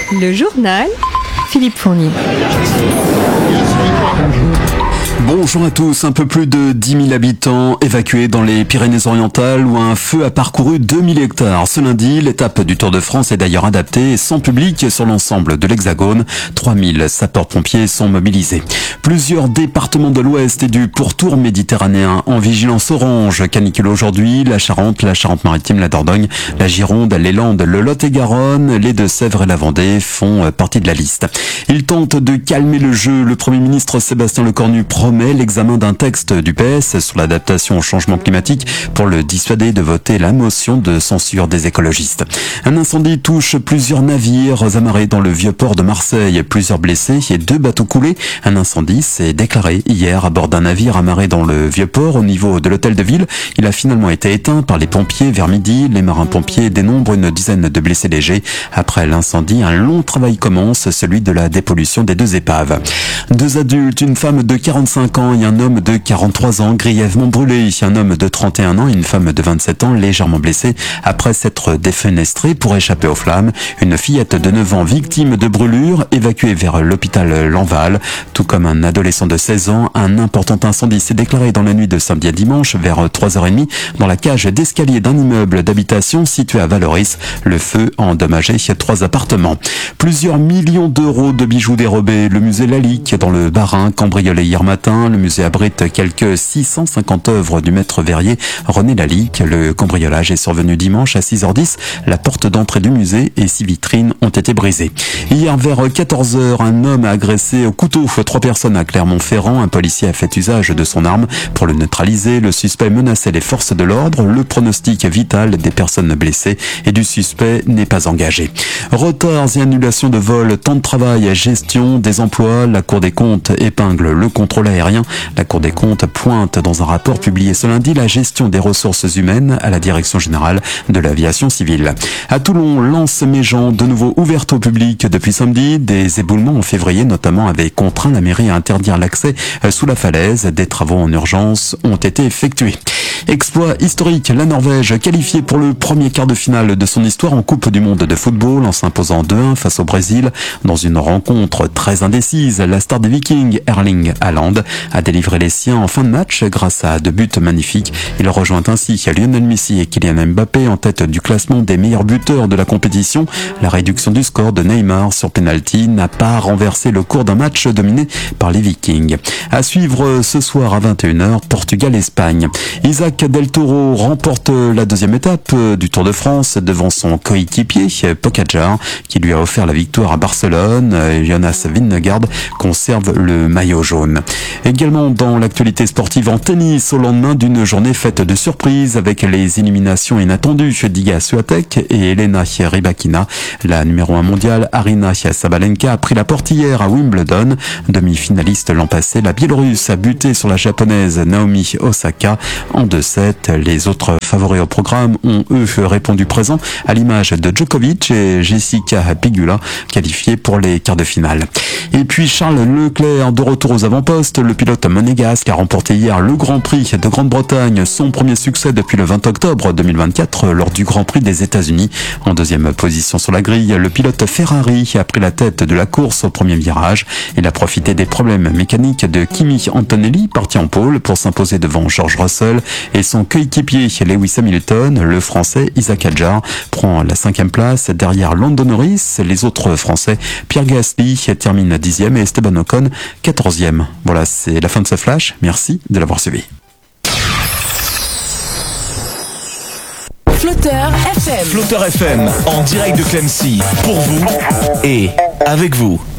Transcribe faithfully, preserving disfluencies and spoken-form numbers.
Le journal Philippe Fournier. Bonjour à tous. Un peu plus de dix mille habitants évacués dans les Pyrénées-Orientales où un feu a parcouru deux mille hectares. Ce lundi, l'étape du Tour de France est d'ailleurs adaptée sans public sur l'ensemble de l'Hexagone. trois mille sapeurs-pompiers sont mobilisés. Plusieurs départements de l'Ouest et du pourtour méditerranéen en vigilance orange. Canicule aujourd'hui, la Charente, la Charente-Maritime, la Dordogne, la Gironde, les Landes, le Lot-et-Garonne, les Deux-Sèvres et la Vendée font partie de la liste. Il tente de calmer le jeu. Le Premier ministre Sébastien Lecornu promet l'examen d'un texte du P S sur l'adaptation au changement climatique pour le dissuader de voter la motion de censure des écologistes. Un incendie touche plusieurs navires amarrés dans le vieux port de Marseille. Plusieurs blessés et deux bateaux coulés. Un incendie s'est déclaré hier à bord d'un navire amarré dans le vieux port au niveau de l'hôtel de ville. Il a finalement été éteint par les pompiers vers midi. Les marins-pompiers dénombrent une dizaine de blessés légers. Après l'incendie, un long travail commence, celui de la dépollution des deux épaves. Deux adultes, une femme de quarante-cinq ans et un homme de quarante-trois ans grièvement brûlés. Un homme de trente et un ans et une femme de vingt-sept ans légèrement blessés après s'être défenestrés pour échapper aux flammes. Une fillette de neuf ans victime de brûlures évacuée vers l'hôpital Lanval. Tout comme un adolescent de seize ans, un important incendie s'est déclaré dans la nuit de samedi à dimanche vers trois heures trente dans la cage d'escalier d'un immeuble d'habitation situé à Valoris. Le feu a endommagé trois appartements. Plusieurs millions d'euros de bijoux dérobés. Le musée Lalique dans le Bas-Rhin cambriolé hier matin. Le musée abrite quelques six cent cinquante œuvres du maître verrier René Lalique. Le cambriolage est survenu dimanche à six heures dix. La porte d'entrée du musée et six vitrines ont été brisées. Hier vers quatorze heures, un homme a agressé au couteau trois personnes à Clermont-Ferrand. Un policier a fait usage de son arme pour le neutraliser. Le suspect menaçait les forces de l'ordre. Le pronostic vital des personnes blessées et du suspect n'est pas engagé. Retards et annulations de vols, temps de travail, gestion des emplois. La Cour des comptes épingle le contrôle aérien. La Cour des comptes pointe dans un rapport publié ce lundi la gestion des ressources humaines à la Direction générale de l'aviation civile. À Toulon, Lens-Méjean, de nouveau ouverte au public depuis samedi. Des éboulements en février notamment avaient contraint la mairie à interdire l'accès sous la falaise. Des travaux en urgence ont été effectués. Exploit historique, la Norvège qualifiée pour le premier quart de finale de son histoire en Coupe du Monde de football en s'imposant deux un face au Brésil. Dans une rencontre très indécise, la star des Vikings, Erling Haaland, a délivré les siens en fin de match grâce à deux buts magnifiques. Il rejoint ainsi Lionel Messi et Kylian Mbappé en tête du classement des meilleurs buteurs de la compétition. La réduction du score de Neymar sur penalty n'a pas renversé le cours d'un match dominé par les Vikings. À suivre ce soir à vingt et une heures, Portugal-Espagne. Isaac Del Toro remporte la deuxième étape du Tour de France devant son coéquipier Pogačar qui lui a offert la victoire à Barcelone. Jonas Vingegaard conserve le maillot jaune. Également dans l'actualité sportive en tennis, au lendemain d'une journée faite de surprises avec les éliminations inattendues d'Iga Swiatek et Elena Rybakina, la numéro un mondiale Aryna Sabalenka a pris la porte hier à Wimbledon. Demi-finaliste l'an passé, la Biélorusse a buté sur la japonaise Naomi Osaka en deux sept. Les autres favoris au programme ont eux répondu présent à l'image de Djokovic et Jessica Pegula qualifiés pour les quarts de finale. Et puis Charles Leclerc de retour aux avant-postes. Le pilote monégasque a remporté hier le Grand Prix de Grande-Bretagne, son premier succès depuis le vingt octobre deux mille vingt-quatre lors du Grand Prix des États-Unis. En deuxième position sur la grille, le pilote Ferrari a pris la tête de la course au premier virage. Il a profité des problèmes mécaniques de Kimi Antonelli, parti en pôle pour s'imposer devant George Russell et son coéquipier Lewis Hamilton. Le Français Isaac Hadjar prend la cinquième place derrière Lando Norris. Les autres Français, Pierre Gasly termine dixième et Esteban Ocon quatorzième. Voilà, c'est la fin de ce flash. Merci de l'avoir suivi. Flotteur F M. Flotteur F M, en direct de Clemcy, pour vous et avec vous.